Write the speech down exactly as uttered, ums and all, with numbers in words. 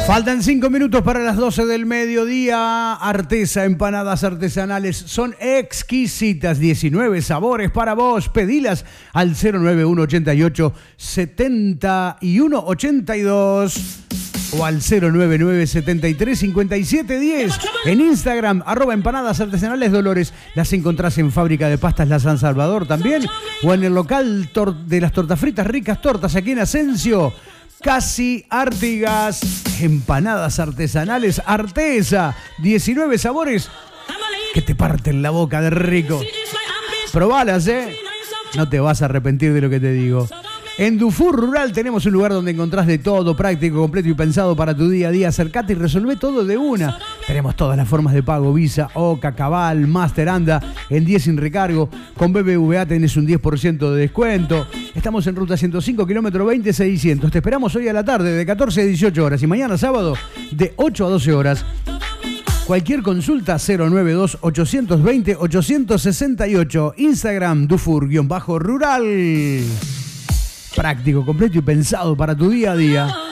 Faltan cinco minutos para las doce del mediodía. Artesa, empanadas artesanales son exquisitas. diecinueve sabores para vos. Pedilas al cero nueve uno ochenta y ocho setenta y uno ochenta y dos o al cero nueve nueve setenta y tres cincuenta y siete diez. En Instagram, arroba empanadas artesanales Dolores. Las encontrás en Fábrica de Pastas La San Salvador también. O en el local de las tortas fritas Ricas Tortas aquí en Asensio. Casi Artigas, empanadas artesanales, Artesa, diecinueve sabores que te parten la boca de rico. Probalas, ¿eh? No te vas a arrepentir de lo que te digo. En Dufour Rural tenemos un lugar donde encontrás de todo, práctico, completo y pensado para tu día a día. Acercate y resolvé todo de una. Tenemos todas las formas de pago: Visa, Oca, Cabal, Master, Anda, en diez sin recargo. Con B B V A tenés un diez por ciento de descuento. Estamos en ruta ciento cinco, kilómetro veinte seiscientos. Te esperamos hoy a la tarde de catorce a dieciocho horas y mañana sábado de ocho a doce horas. Cualquier consulta cero nueve dos ochocientos veinte ochocientos sesenta y ocho. Instagram Dufour-Rural. Práctico, completo y pensado para tu día a día.